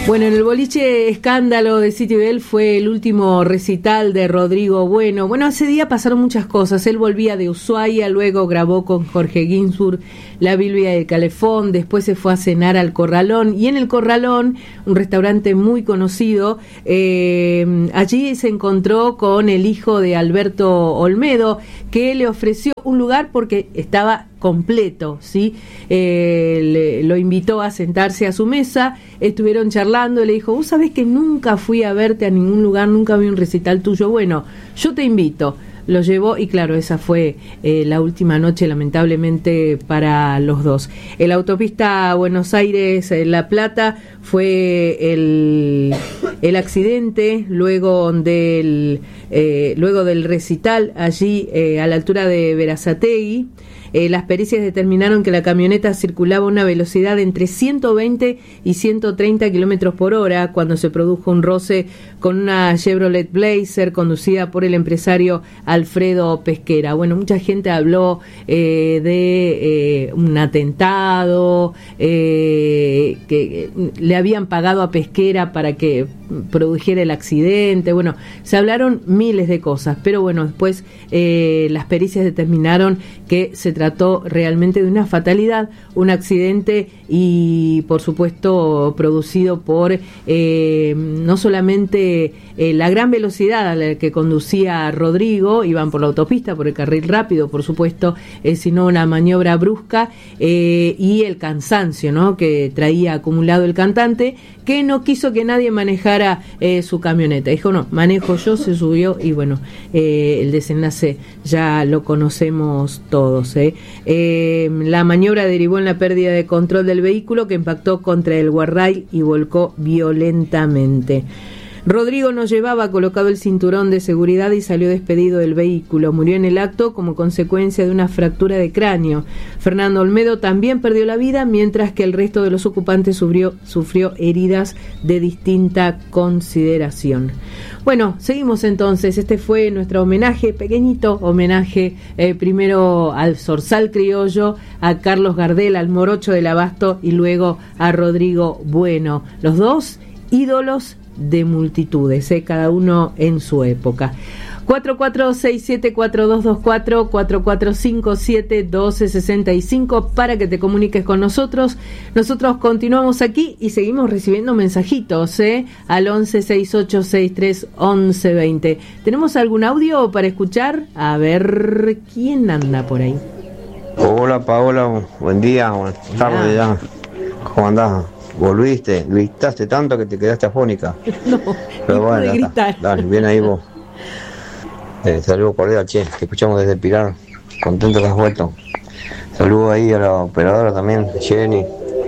Bueno, en el boliche Escándalo de City Bell fue el último recital de Rodrigo Bueno. Bueno, ese día pasaron muchas cosas. Él volvía de Ushuaia, luego grabó con Jorge Ginsburg La Biblia del Calefón, después se fue a cenar al Corralón, y en el Corralón, un restaurante muy conocido, allí se encontró con el hijo de Alberto Olmedo, que le ofreció un lugar porque estaba completo, ¿sí? Lo invitó a sentarse a su mesa, estuvieron charlando, le dijo, vos sabés que nunca fui a verte a ningún lugar, nunca vi un recital tuyo, bueno, yo te invito. Lo llevó y claro, esa fue la última noche lamentablemente para los dos. En la autopista Buenos Aires-La Plata fue el accidente luego del recital allí a la altura de Berazategui. Las pericias determinaron que la camioneta circulaba a una velocidad entre 120 y 130 kilómetros por hora cuando se produjo un roce con una Chevrolet Blazer conducida por el empresario Alfredo Pesquera. Bueno, mucha gente habló de un atentado, que le habían pagado a Pesquera para que produjera el accidente. Bueno, se hablaron miles de cosas, pero bueno, después las pericias determinaron que se trató realmente de una fatalidad, un accidente y por supuesto producido por no solamente la gran velocidad a la que conducía Rodrigo, iban por la autopista, por el carril rápido por supuesto, sino una maniobra brusca y el cansancio, ¿no?, que traía acumulado el cantante, que no quiso que nadie manejara su camioneta. Dijo, no, manejo yo, se subió y bueno, el desenlace ya lo conocemos todos. La maniobra derivó en la pérdida de control del vehículo, que impactó contra el guardrail y volcó violentamente. Rodrigo no llevaba colocado el cinturón de seguridad y salió despedido del vehículo. Murió en el acto como consecuencia de una fractura de cráneo. Fernando Olmedo también perdió la vida, mientras que el resto de los ocupantes sufrió heridas de distinta consideración. Bueno, seguimos entonces. Este fue nuestro homenaje, pequeñito homenaje, primero al Zorzal criollo, a Carlos Gardel, al Morocho del Abasto y luego a Rodrigo Bueno. Los dos ídolos de multitudes, cada uno en su época. 44674224, 44571265 para que te comuniques con nosotros. Nosotros continuamos aquí y seguimos recibiendo mensajitos al 1168631120. ¿Tenemos algún audio para escuchar? A ver quién anda por ahí. Hola Paola, buen día, buenas tardes ya. ¿Cómo andás? Volviste, gritaste tanto que te quedaste afónica. No, pero bueno, de gritar. Dale, bien ahí vos. Saludos cordial, che, te escuchamos desde Pilar, contento que has vuelto. Saludos ahí a la operadora también, Jenny.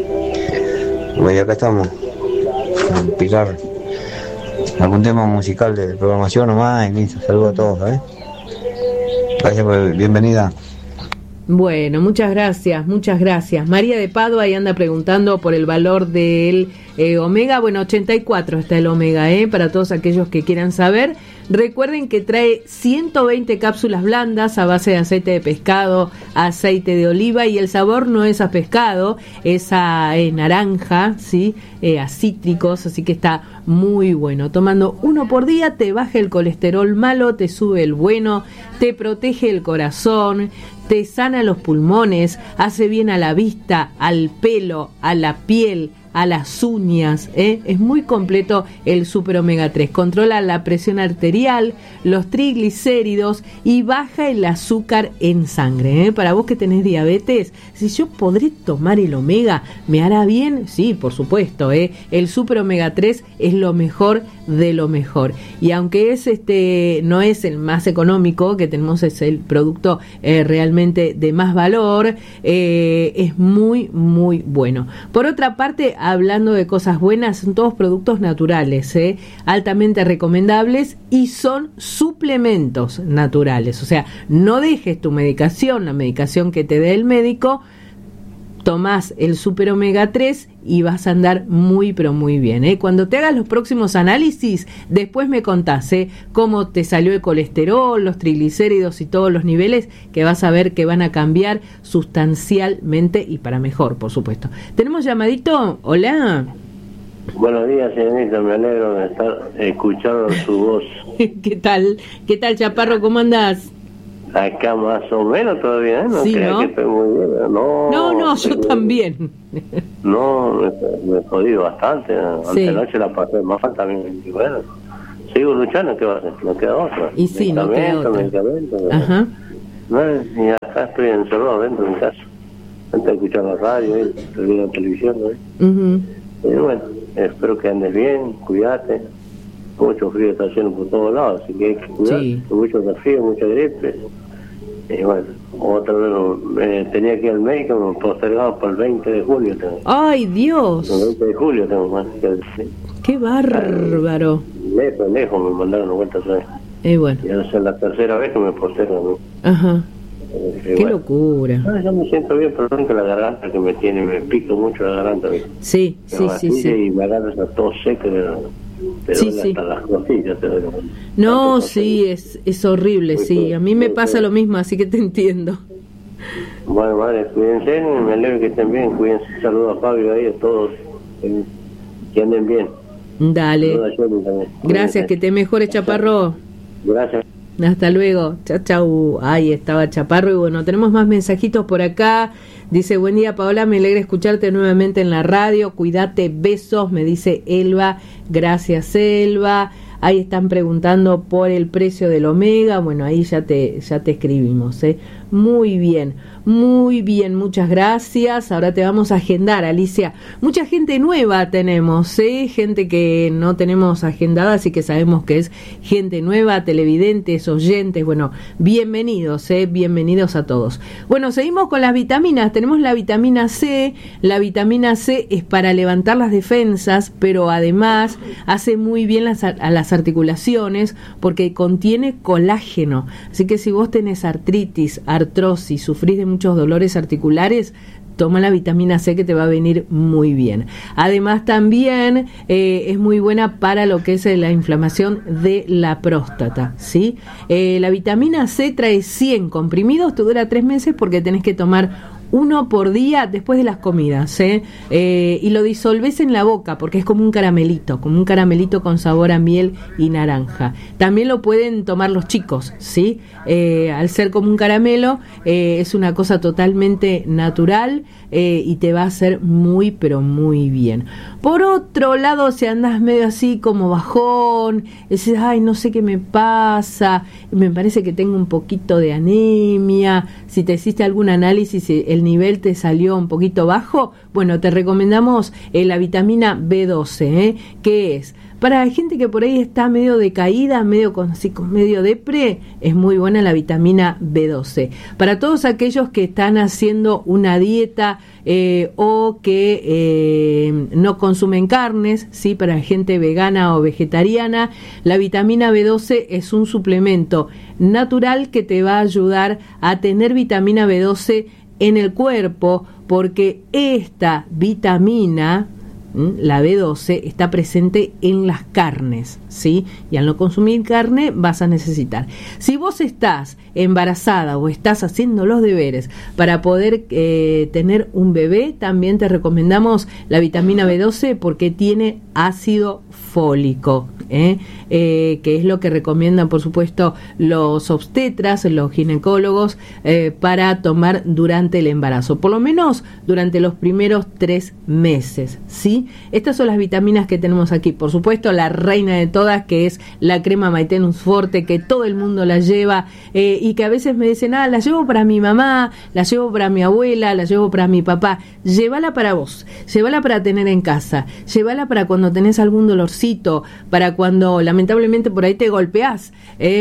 Bueno, acá estamos, en Pilar. Algún tema musical de programación nomás y listo, saludos a todos, Gracias por bienvenida. Bueno, muchas gracias, muchas gracias. María de Padua ahí anda preguntando por el valor del Omega. Bueno, 84 está el Omega, para todos aquellos que quieran saber. Recuerden que trae 120 cápsulas blandas a base de aceite de pescado, aceite de oliva, y el sabor no es a pescado, es a naranja, ¿sí? A cítricos, así que está muy bueno. Tomando uno por día te baja el colesterol malo, te sube el bueno, te protege el corazón, te sana los pulmones, hace bien a la vista, al pelo, a la piel, a las uñas, es muy completo el Super Omega 3, controla la presión arterial, los triglicéridos y baja el azúcar en sangre, para vos que tenés diabetes, si yo podré tomar el Omega, ¿me hará bien? Sí, por supuesto, el Super Omega 3 es lo mejor de lo mejor, y aunque es no es el más económico que tenemos, es el producto realmente de más valor, es muy muy bueno. Por otra parte, hablando de cosas buenas, son todos productos naturales, altamente recomendables, y son suplementos naturales. O sea, no dejes tu medicación, la medicación que te dé el médico, tomás el Super Omega 3 y vas a andar muy pero muy bien. Cuando te hagas los próximos análisis, después me contás cómo te salió el colesterol, los triglicéridos y todos los niveles, que vas a ver que van a cambiar sustancialmente y para mejor, por supuesto. ¿Tenemos llamadito? Hola. Buenos días, señorita, me alegro de estar escuchando su voz. ¿Qué tal? ¿Qué tal, Chaparro? ¿Cómo andás? Acá más o menos todavía, ¿no? Sí, Creo ¿no? que estoy muy bien. No, yo también. No, me he jodido bastante. Sí. Anoche la pasé más también. Y bueno, sigo luchando, ¿qué va a hacer? No queda otra. Y sí, no queda otra. Medicamentos. Ajá. No, y acá estoy encerrado dentro de mi casa. Antes de escuchar la radio, estoy viendo la televisión, ¿no? Uh-huh. Y bueno, espero que andes bien, cuídate. Mucho frío está haciendo por todos lados, así que hay que cuidar. Sí. Mucho frío, mucha gripe. Y bueno, otra vez tenía que ir al médico, me postergaba para el 20 de julio. ¡Ay, Dios! El 20 de julio tengo más que ¡Qué bárbaro! lejos me mandaron una vuelta otra vez. Bueno. Y ahora es la tercera vez que me postergan, ¿no? Ajá. Qué bueno, locura. No, yo me siento bien, pero que la garganta que me tiene, me pico mucho la garganta. Sí. Y me agarra esa tos seca, te sí, duele hasta las costillas. No, sí, es horrible, sí. A mí me pasa lo mismo, así que te entiendo. Bueno, madre, cuídense, me alegro que estén bien, cuídense. Saludos a Fabio ahí, a todos, que anden bien. Dale. Gracias, que te mejores, Chaparro. Gracias. Hasta luego. Chau, chau. Ahí estaba Chaparro. Y bueno, tenemos más mensajitos por acá. Dice, buen día, Paola, me alegra escucharte nuevamente en la radio. Cuídate, besos, me dice Elba. Gracias, Elba. Ahí están preguntando por el precio del Omega. Bueno, ahí ya te escribimos, ¿eh? Muy bien, muchas gracias. Ahora te vamos a agendar, Alicia. Mucha gente nueva tenemos, ¿eh? Gente que no tenemos agendada, así que sabemos que es gente nueva, televidentes, oyentes. Bueno, bienvenidos, ¿eh? Bienvenidos a todos. Bueno, seguimos con las vitaminas. Tenemos la vitamina C. La vitamina C es para levantar las defensas, pero además hace muy bien a las articulaciones porque contiene colágeno. Así que si vos tenés artritis, artrosis, sufrís de muchos dolores articulares, toma la vitamina C que te va a venir muy bien. Además también es muy buena para lo que es la inflamación de la próstata, ¿sí? La vitamina C trae 100 comprimidos, te dura 3 meses porque tenés que tomar 1 por día después de las comidas, y lo disolves en la boca porque es como un caramelito con sabor a miel y naranja. También lo pueden tomar los chicos, ¿sí? Al ser como un caramelo, es una cosa totalmente natural, y te va a hacer muy, pero muy bien. Por otro lado, si andas medio así como bajón, dices, ay, no sé qué me pasa, me parece que tengo un poquito de anemia, si te hiciste algún análisis, el nivel te salió un poquito bajo, bueno, te recomendamos la vitamina B12, que es para gente que por ahí está medio decaída, medio depre, es muy buena la vitamina B12. Para todos aquellos que están haciendo una dieta o que no consumen carnes, ¿sí? Para gente vegana o vegetariana, la vitamina B12 es un suplemento natural que te va a ayudar a tener vitamina B12 en el cuerpo, porque esta vitamina, la B12, está presente en las carnes, ¿sí? Y al no consumir carne vas a necesitar. Si vos estás embarazada o estás haciendo los deberes para poder tener un bebé, también te recomendamos la vitamina B12 porque tiene ácido fólico, que es lo que recomiendan, por supuesto, los obstetras, los ginecólogos, para tomar durante el embarazo, por lo menos durante los primeros 3 meses, ¿sí? Estas son las vitaminas que tenemos aquí. Por supuesto, la reina de todas, que es la crema Maitenus Forte, que todo el mundo la lleva, y que a veces me dicen, la llevo para mi mamá, la llevo para mi abuela, la llevo para mi papá. Llévala para vos, llévala para tener en casa, llévala para cuando tenés algún dolorcito, para cuando lamentablemente por ahí te golpeás,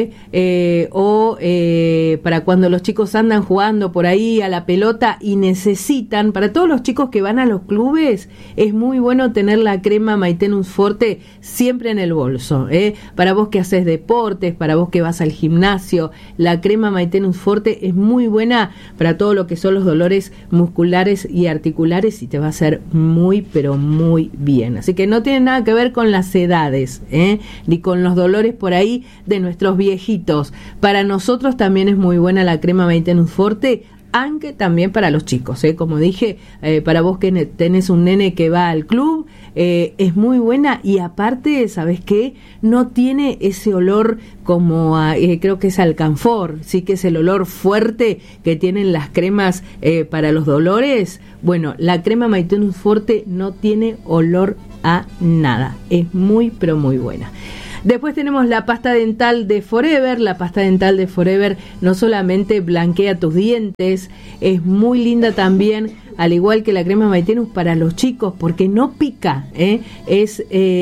o para cuando los chicos andan jugando por ahí a la pelota y necesitan, para todos los chicos que van a los clubes, es muy bueno tener la crema Maitenus Forte siempre en el bolso, para vos que haces deportes, para vos que vas al gimnasio, la crema Maitenus Forte es muy buena para todo lo que son los dolores musculares y articulares y te va a hacer muy, pero muy bien. Así que no tiene nada que ver con las edades, ni con los dolores por ahí de nuestros viejitos. Para nosotros también es muy buena la crema Maitenus Forte, aunque también para los chicos, como dije, para vos que tenés un nene que va al club, es muy buena, y aparte, ¿sabés qué? No tiene ese olor como creo que es alcanfor, sí, que es el olor fuerte que tienen las cremas para los dolores. Bueno, la crema My Tenus Forte no tiene olor a nada, es muy pero muy buena. Después tenemos la pasta dental de Forever. La pasta dental de Forever no solamente blanquea tus dientes, es muy linda también, al igual que la crema My Tenus, para los chicos, porque no pica, es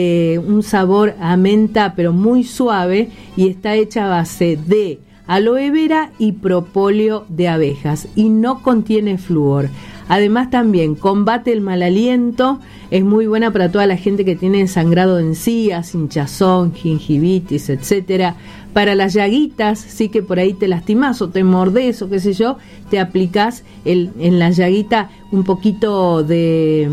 un sabor a menta pero muy suave, y está hecha a base de aloe vera y propóleo de abejas, y no contiene flúor. Además también combate el mal aliento, es muy buena para toda la gente que tiene sangrado de encías, hinchazón, gingivitis, etcétera. Para las llaguitas, sí, que por ahí te lastimás o te mordés o qué sé yo, te aplicás en la llaguita un poquito de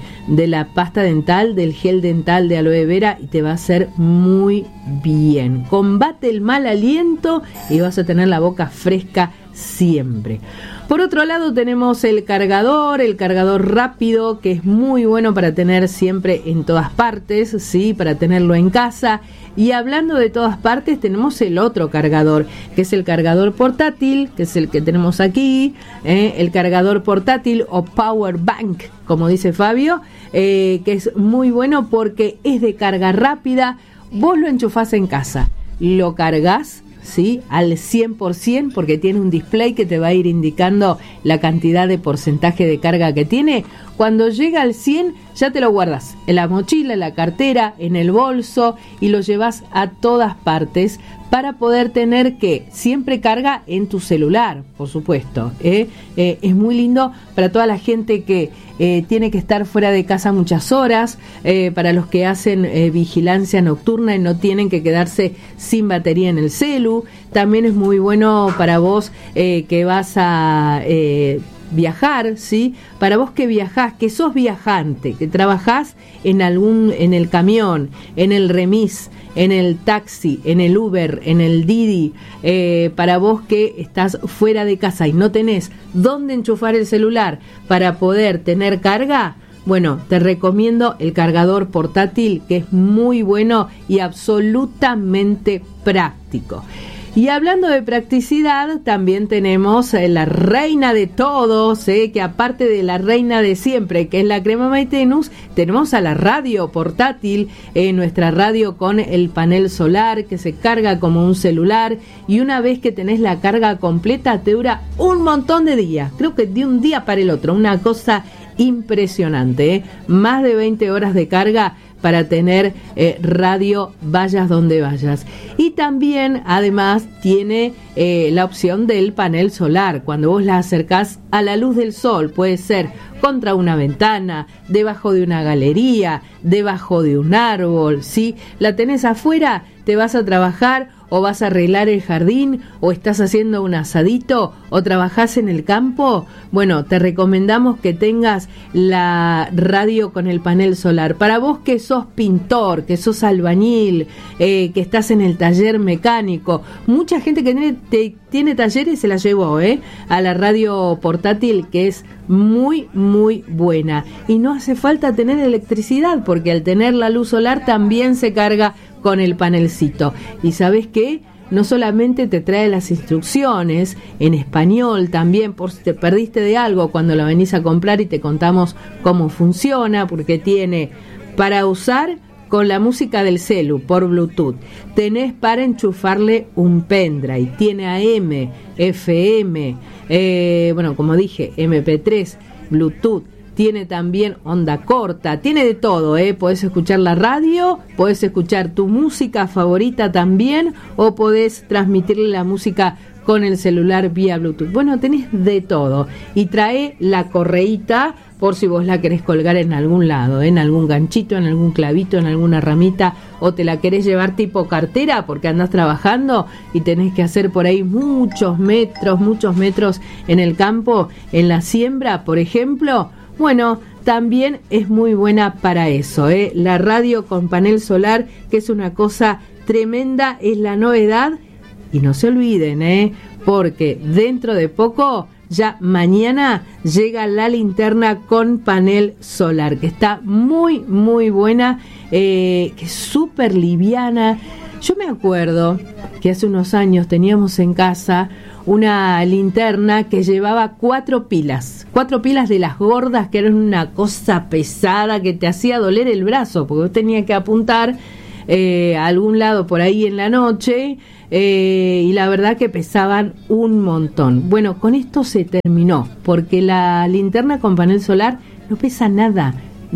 la pasta dental, del gel dental de aloe vera, y te va a hacer muy bien. Combate el mal aliento y vas a tener la boca fresca siempre. Por otro lado tenemos el cargador rápido, que es muy bueno para tener siempre en todas partes, sí, para tenerlo en casa. Y hablando de todas partes, tenemos el otro cargador, que es el cargador portátil, que es el que tenemos aquí, el cargador portátil o power bank, como dice Fabio, que es muy bueno porque es de carga rápida. Vos lo enchufás en casa, lo cargas, ¿sí?, al 100%, porque tiene un display que te va a ir indicando la cantidad de porcentaje de carga que tiene. Cuando llega al 100 ya te lo guardas en la mochila, en la cartera, en el bolso, y lo llevas a todas partes para poder tener que siempre carga en tu celular, por supuesto. Es muy lindo para toda la gente que tiene que estar fuera de casa muchas horas, para los que hacen vigilancia nocturna y no tienen que quedarse sin batería en el celu. También es muy bueno para vos que vas a viajar, ¿sí? Para vos que viajás, que sos viajante, que trabajás en el camión, en el remis, en el taxi, en el Uber, en el Didi, para vos que estás fuera de casa y no tenés dónde enchufar el celular para poder tener carga, bueno, te recomiendo el cargador portátil, que es muy bueno y absolutamente práctico. Y hablando de practicidad, también tenemos la reina de todos, que aparte de la reina de siempre, que es la crema My Tenus, tenemos a la radio portátil, nuestra radio con el panel solar que se carga como un celular, y una vez que tenés la carga completa te dura un montón de días, creo que de un día para el otro, una cosa impresionante, más de 20 horas de carga para tener radio vayas donde vayas. Y también además tiene la opción del panel solar, cuando vos la acercás a la luz del sol, puede ser contra una ventana, debajo de una galería, debajo de un árbol, ¿sí? La tenés afuera, te vas a trabajar o vas a arreglar el jardín, o estás haciendo un asadito, o trabajás en el campo. Bueno, te recomendamos que tengas la radio con el panel solar. Para vos que sos pintor, que sos albañil, que estás en el taller mecánico, mucha gente que tiene talleres se la llevó a la radio portátil, que es muy muy buena, y no hace falta tener electricidad, porque al tener la luz solar también se carga con el panelcito. Y ¿sabes qué? No solamente te trae las instrucciones en español también, por si te perdiste de algo cuando la venís a comprar, y te contamos cómo funciona, porque tiene para usar con la música del celu por Bluetooth, tenés para enchufarle un pendrive, tiene AM, FM, bueno, como dije, MP3, Bluetooth, tiene también onda corta, tiene de todo, podés escuchar la radio, podés escuchar tu música favorita también, o podés transmitirle la música con el celular vía Bluetooth. Bueno, tenés de todo, y trae la correíta por si vos la querés colgar en algún lado, en algún ganchito, en algún clavito, en alguna ramita, o te la querés llevar tipo cartera porque andás trabajando y tenés que hacer por ahí muchos metros en el campo, en la siembra, por ejemplo. Bueno, también es muy buena para eso, la radio con panel solar, que es una cosa tremenda, es la novedad. Y no se olviden, porque dentro de poco ya mañana llega la linterna con panel solar, que está muy, muy buena, que es súper liviana. Yo me acuerdo que hace unos años teníamos en casa una linterna que llevaba 4 pilas de las gordas, que eran una cosa pesada que te hacía doler el brazo, porque vos tenías que apuntar a algún lado por ahí en la noche, y la verdad que pesaban un montón. Bueno, con esto se terminó, porque la linterna con panel solar no pesa nada,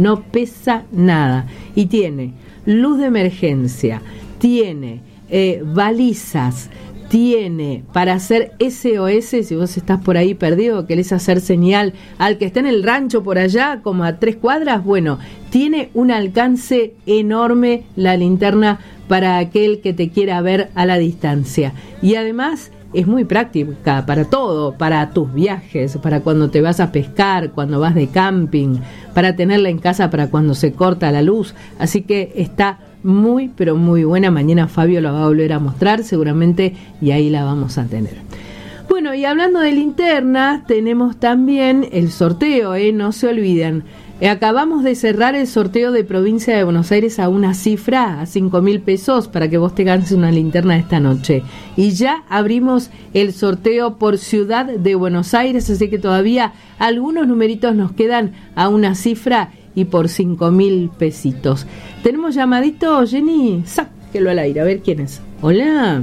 y tiene luz de emergencia, tiene balizas, tiene para hacer SOS, si vos estás por ahí perdido, querés hacer señal al que está en el rancho por allá, como a 3 cuadras, bueno, tiene un alcance enorme la linterna para aquel que te quiera ver a la distancia. Y además es muy práctica para todo, para tus viajes, para cuando te vas a pescar, cuando vas de camping, para tenerla en casa para cuando se corta la luz. Así que está muy, pero muy buena. Mañana Fabio la va a volver a mostrar seguramente y ahí la vamos a tener. Bueno, y hablando de linternas, tenemos también el sorteo, no se olviden. Acabamos de cerrar el sorteo de Provincia de Buenos Aires a una cifra, a 5.000 pesos, para que vos te ganes una linterna esta noche. Y ya abrimos el sorteo por Ciudad de Buenos Aires, así que todavía algunos numeritos nos quedan a una cifra y por 5.000 pesitos. ¿Tenemos llamadito, Jenny? Sáquelo al aire, a ver quién es. Hola.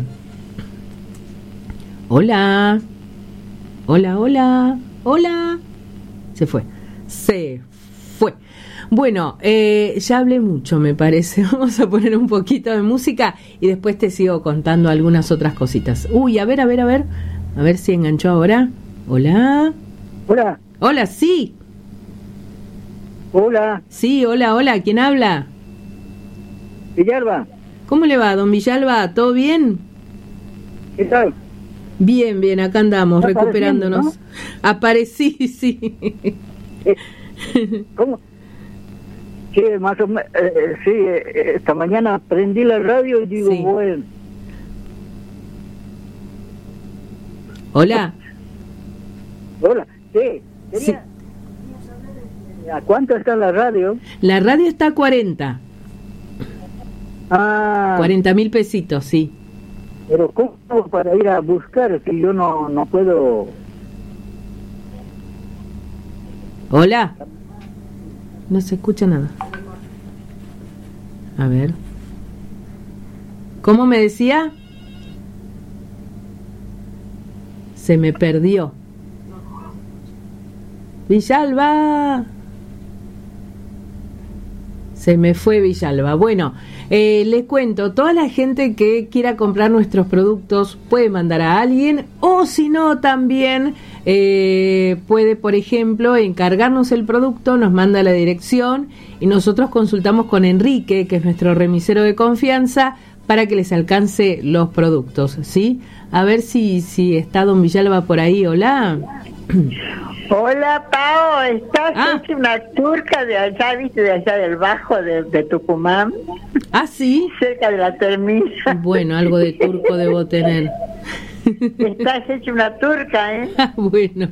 Hola. Hola, hola. Hola. Se fue. Bueno, ya hablé mucho, me parece. Vamos a poner un poquito de música y después te sigo contando algunas otras cositas. Uy, a ver. A ver si enganchó ahora. Hola. Hola. Hola, sí. Hola. Sí, hola. ¿Quién habla? Villalba. ¿Cómo le va, don Villalba? ¿Todo bien? ¿Qué tal? Bien, acá andamos, recuperándonos. ¿No? Aparecí, sí. ¿Cómo? Sí, más o menos, sí, esta mañana prendí la radio y digo, sí. Bueno. Hola. Hola, sí. Sí. ¿A cuánto está la radio? La radio está a 40. 40.000 pesitos, sí. Pero ¿cómo para ir a buscar si yo no puedo? Hola. No se escucha nada. A ver. ¿Cómo me decía? Se me perdió. Villalba. Se me fue Villalba. Bueno, les cuento, toda la gente que quiera comprar nuestros productos puede mandar a alguien, o si no también puede, por ejemplo, encargarnos el producto, nos manda la dirección y nosotros consultamos con Enrique, que es nuestro remisero de confianza, para que les alcance los productos, ¿sí? A ver si está don Villalba por ahí. Hola. Hola, Pao, ¿estás hecha una turca de allá, viste, de allá del Bajo, de Tucumán? Ah, sí. Cerca de la termina. Bueno, algo de turco debo tener. Estás hecha una turca, ¿eh? Bueno.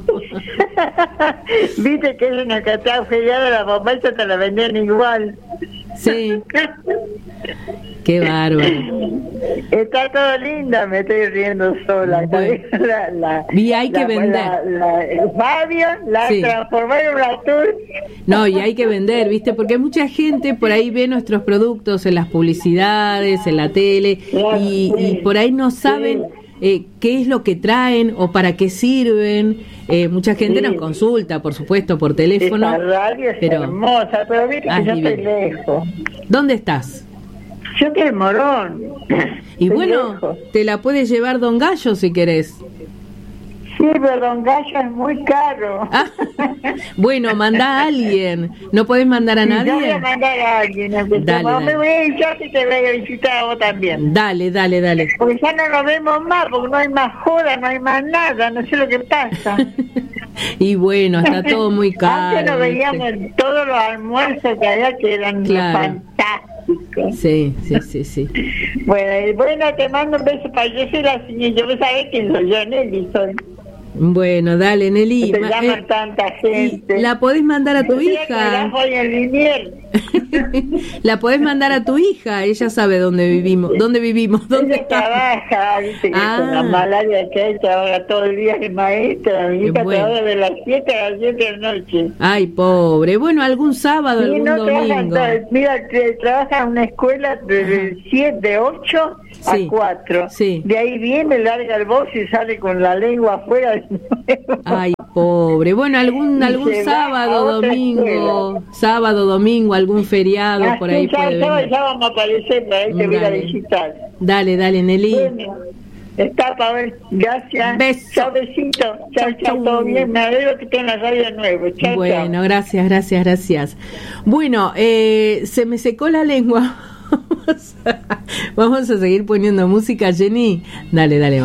Viste que en el que te ha feriado la bombacha te la vendían igual. Sí. Qué bárbaro. Está todo linda, me estoy riendo sola. Bueno. Y hay que vender. Fabio la sí. Transformó en una turca. No, y hay que vender, ¿viste? Porque mucha gente por ahí ve nuestros productos en las publicidades, en la tele, y por ahí no saben qué es lo que traen o para qué sirven. Mucha gente nos consulta, por supuesto, por teléfono. Esta radio es hermosa, pero viste que yo estoy lejos. ¿Dónde estás? Yo estoy en Morón. Y bueno, lejos. Te la puede llevar Don Gallo si querés. Sí, pero Don Gallo es muy caro. Bueno, manda a alguien. ¿No podés mandar a nadie? Yo voy a mandar a alguien. Dale. Me voy a visitar y te voy a visitar a vos también. Dale. Porque ya no nos vemos más, porque no hay más joda, no hay más nada, no sé lo que pasa. Y bueno, está todo muy caro. Antes nos veíamos todos los almuerzos que había, que eran fantásticos. Sí. Bueno, te mando un beso para yo soy la señora, yo sabés quién soy, yo, Nelly soy. Bueno, dale, Nelly. Te llaman tanta gente. ¿La podés mandar a tu hija? La podés mandar a tu hija, ella sabe dónde vivimos. ¿Dónde ella trabaja, dice que con la malaria que hay, trabaja todo el día de maestra. Mi hija trabaja de las 7 a las 7 de la noche. Ay, pobre. Bueno, algún sábado, algún domingo. Mira, trabaja en una escuela de 8 a 4. Sí. De ahí viene, larga el voz y sale con la lengua afuera de nuevo. Ay, pobre. Bueno, algún sábado, domingo, algún feriado por ahí puede venir. Ya vamos a aparecer, para ahí te voy a visitar. Dale, Nelly. Bueno, está, Pavel. Gracias. Beso. Chao, besito. Chao, todo bien. Me alegro que esté en la radio de nuevo. Chao, bueno, gracias. Bueno, se me secó la lengua. Vamos a seguir poniendo música, Jenny. Dale.